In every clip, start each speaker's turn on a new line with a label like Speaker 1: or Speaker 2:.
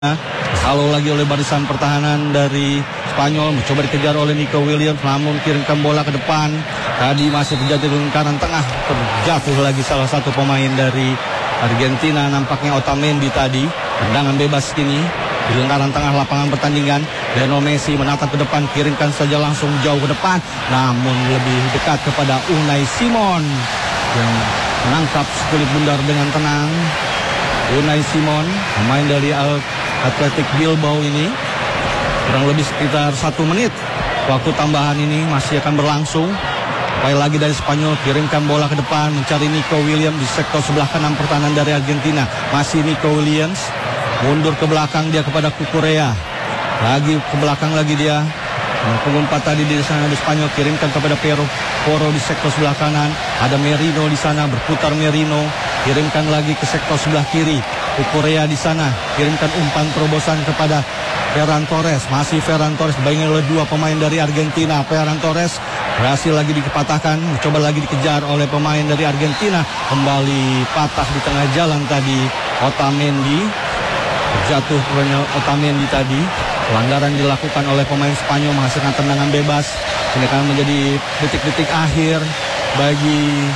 Speaker 1: Halo lagi oleh barisan pertahanan dari Spanyol, mencoba dikejar oleh Nico Williams, namun kirimkan bola ke depan. Tadi masih terjadi lingkaran tengah, terjatuh lagi salah satu pemain dari Argentina, nampaknya Otamendi tadi. Tendangan bebas kini di lingkaran tengah lapangan pertandingan. Lionel Messi menatap ke depan, kirimkan saja langsung jauh ke depan, namun lebih dekat kepada Unai Simon yang menangkap kulit bundar dengan tenang. Unai Simon, pemain dari Athletic Bilbao ini, kurang lebih sekitar 1 menit waktu tambahan ini masih akan berlangsung. Kembali lagi dari Spanyol, kirimkan bola ke depan, mencari Nico Williams di sektor sebelah kanan pertahanan dari Argentina. Masih Nico Williams, mundur ke belakang dia kepada Cucurella. Lagi ke belakang lagi dia. Pengumpat tadi di sana di Spanyol, kirimkan kepada Poro di sektor sebelah kanan. Ada Merino di sana, berputar Merino, kirimkan lagi ke sektor sebelah kiri. Cucurella di sana, kirimkan umpan terobosan kepada Ferran Torres. Masih Ferran Torres dibayangi oleh 2 pemain dari Argentina. Ferran Torres berhasil lagi dipatahkan, coba lagi dikejar oleh pemain dari Argentina. Kembali patah di tengah jalan tadi Otamendi. Jatuh Otamendi tadi. Pelanggaran dilakukan oleh pemain Spanyol, menghasilkan tendangan bebas. Ini akan menjadi detik-detik akhir bagi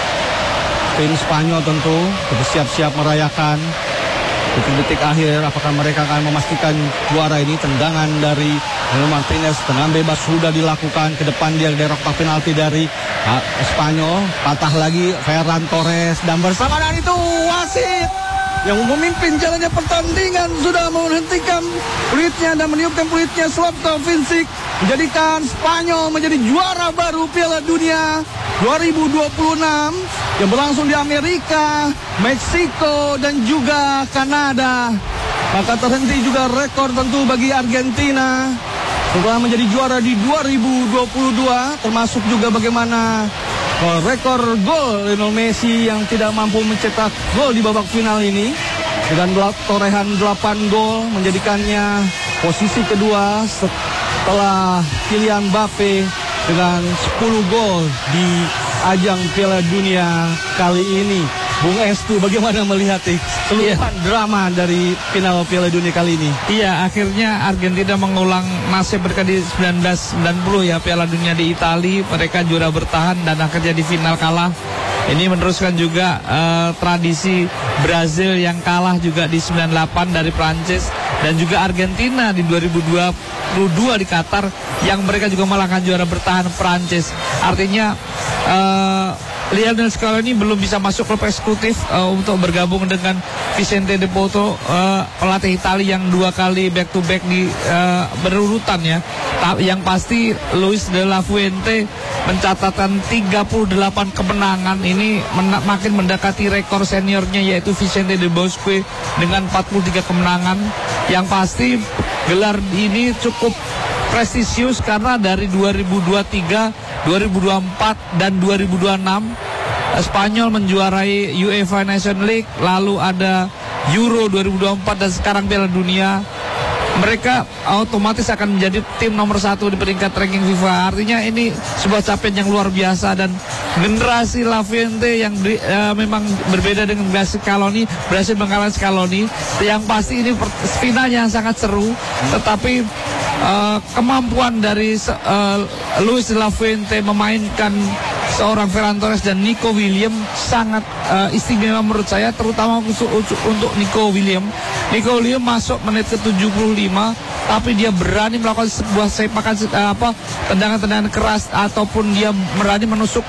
Speaker 1: tim Spanyol tentu bersiap-siap merayakan detik-detik akhir. Apakah mereka akan memastikan juara ini? Tendangan dari Emiliano Martinez, tendangan bebas sudah dilakukan ke depan, dia dari kotak penalti dari Spanyol. Patah lagi Ferran Torres, dan bersamaan itu wasit yang memimpin jalannya pertandingan sudah menghentikan peluitnya dan meniupkan peluitnya. Slavko Vincic menjadikan Spanyol menjadi juara baru Piala Dunia 2026 yang berlangsung di Amerika, Meksiko, dan juga Kanada. Maka terhenti juga rekor tentu bagi Argentina setelah menjadi juara di 2022, termasuk juga bagaimana rekor gol Lionel Messi yang tidak mampu mencetak gol di babak final ini dengan torehan 8 gol, menjadikannya posisi kedua setelah Kylian Mbappe dengan 10 gol di ajang Piala Dunia kali ini. Bung Estu, bagaimana melihat keseluruhan drama dari final Piala Dunia kali ini?
Speaker 2: Iya, akhirnya Argentina mengulang nasib mereka di 1990 ya, Piala Dunia di Italia. Mereka juara bertahan dan akhirnya di final kalah. Ini meneruskan juga tradisi Brazil yang kalah juga di 98 dari Prancis, dan juga Argentina di 2022 di Qatar yang mereka juga malahkan juara bertahan Prancis. Artinya Lionel Scaloni belum bisa masuk klub eksekutif untuk bergabung dengan Vicente De Poto, pelatih Italia yang 2 kali back to back di berurutan ya. Yang pasti Luis de la Fuente mencatatkan 38 kemenangan, ini makin mendekati rekor seniornya yaitu Vicente de Bosque dengan 43 kemenangan. Yang pasti gelar ini cukup prestisius karena dari 2023, 2024 dan 2026 Spanyol menjuarai UEFA Nation League, lalu ada Euro 2024 dan sekarang Piala Dunia. Mereka otomatis akan menjadi tim nomor 1 di peringkat ranking FIFA. Artinya ini sebuah capaian yang luar biasa, dan generasi La Fuente yang memang berbeda dengan generasi Scaloni, berhasil mengalahkan Scaloni. Yang pasti ini finalnya sangat seru, tetapi kemampuan dari Luis de la Fuente memainkan seorang Ferran Torres dan Nico Williams sangat istimewa menurut saya, terutama untuk Nico Williams. Nico Williams masuk menit ke-75, tapi dia berani melakukan sebuah sepakan tendangan-tendangan keras, ataupun dia berani menusuk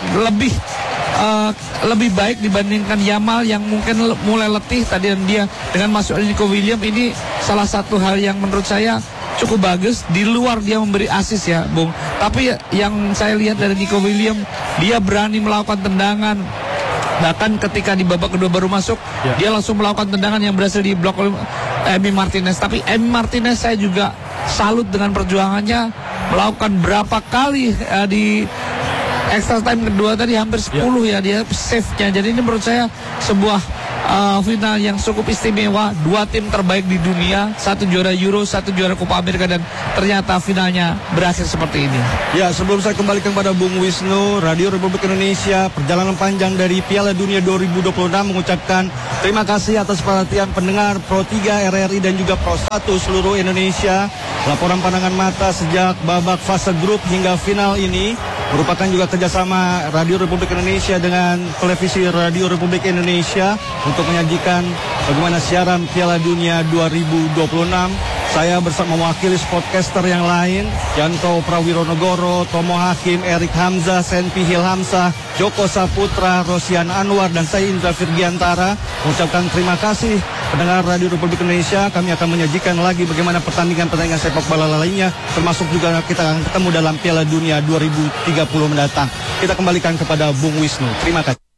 Speaker 2: lebih baik dibandingkan Yamal yang mungkin mulai letih tadi. Dan dia dengan masuk Nico Williams ini salah satu hal yang menurut saya cukup bagus, di luar dia memberi assist ya Bung. Tapi yang saya lihat dari Nico Williams, dia berani melakukan tendangan. Bahkan ketika di babak kedua baru masuk, dia langsung melakukan tendangan yang berhasil diblok oleh Emi Martinez. Tapi Emi Martinez saya juga salut dengan perjuangannya, melakukan berapa kali di extra time kedua tadi hampir 10 ya dia save-nya. Jadi ini menurut saya sebuah final yang cukup istimewa. Dua tim terbaik di dunia, satu juara Euro, satu juara Copa America, dan ternyata finalnya berakhir seperti ini.
Speaker 1: Ya, sebelum saya kembalikan kepada Bung Wisnu, Radio Republik Indonesia perjalanan panjang dari Piala Dunia 2026 mengucapkan terima kasih atas perhatian pendengar Pro 3 RRI dan juga Pro 1 seluruh Indonesia. Laporan pandangan mata sejak babak fase grup hingga final ini merupakan juga kerjasama Radio Republik Indonesia dengan Televisi Radio Republik Indonesia untuk menyajikan bagaimana siaran Piala Dunia 2026. Saya bersama mewakili sportcaster yang lain, Yanto Prawironegoro, Tomo Hakim, Erik Hamzah, Senpi Hilhamsah, Joko Saputra, Rosian Anwar, dan saya Indra Firgiantara mengucapkan terima kasih pendengar Radio Republik Indonesia. Kami akan menyajikan lagi bagaimana pertandingan-pertandingan sepak bola lainnya, termasuk juga kita akan ketemu dalam Piala Dunia 2030 mendatang. Kita kembalikan kepada Bung Wisnu. Terima kasih.